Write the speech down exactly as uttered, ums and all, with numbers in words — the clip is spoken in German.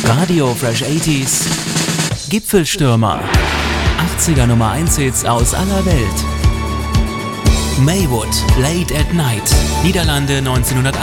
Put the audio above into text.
Radio Fresh achtziger Gipfelstürmer. achtziger Nummer eins Hits aus aller Welt. Maywood, Late at Night. Niederlande neunzehnhundertachtzig.